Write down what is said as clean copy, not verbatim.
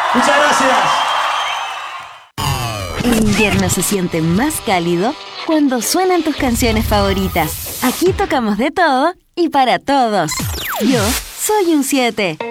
Muchas gracias. El invierno se siente más cálido cuando suenan tus canciones favoritas. Aquí tocamos de todo y para todos. Yo soy un 7.